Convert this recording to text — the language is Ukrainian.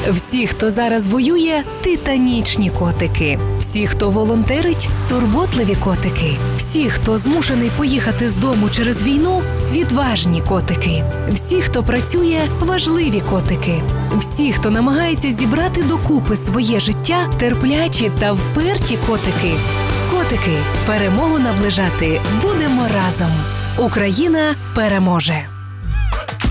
Всі, хто зараз воює – титанічні котики. Всі, хто волонтерить – турботливі котики. Всі, хто змушений поїхати з дому через війну – відважні котики. Всі, хто працює – важливі котики. Всі, хто намагається зібрати докупи своє життя – терплячі та вперті котики. Котики, перемогу наближати будемо разом. Україна переможе!